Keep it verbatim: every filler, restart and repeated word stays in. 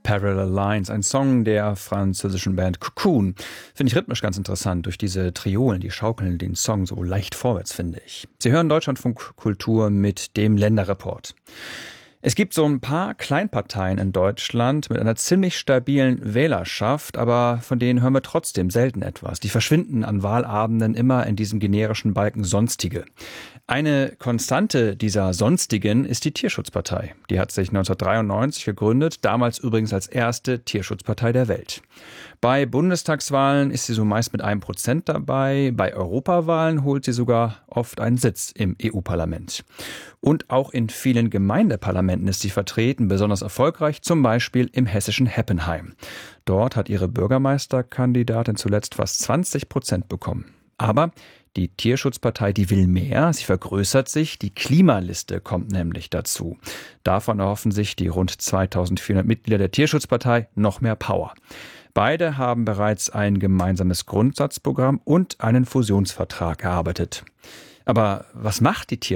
Parallel Lines, ein Song der französischen Band Cocoon. Finde ich rhythmisch ganz interessant, durch diese Triolen, die schaukeln den Song so leicht vorwärts, finde ich. Sie hören Deutschlandfunk Kultur mit dem Länderreport. Es gibt so ein paar Kleinparteien in Deutschland mit einer ziemlich stabilen Wählerschaft, aber von denen hören wir trotzdem selten etwas. Die verschwinden an Wahlabenden immer in diesem generischen Balken Sonstige. Eine Konstante dieser Sonstigen ist die Tierschutzpartei. Die hat sich neunzehnhundertdreiundneunzig gegründet, damals übrigens als erste Tierschutzpartei der Welt. Bei Bundestagswahlen ist sie so meist mit einem Prozent dabei. Bei Europawahlen holt sie sogar oft einen Sitz im E U-Parlament. Und auch in vielen Gemeindeparlamenten ist sie vertreten, besonders erfolgreich, zum Beispiel im hessischen Heppenheim. Dort hat ihre Bürgermeisterkandidatin zuletzt fast zwanzig Prozent bekommen. Aber die Tierschutzpartei, die will mehr. Sie vergrößert sich. Die Klimaliste kommt nämlich dazu. Davon erhoffen sich die rund zweitausendvierhundert Mitglieder der Tierschutzpartei noch mehr Power. Beide haben bereits ein gemeinsames Grundsatzprogramm und einen Fusionsvertrag erarbeitet. Aber was macht die Tierschutzpartei?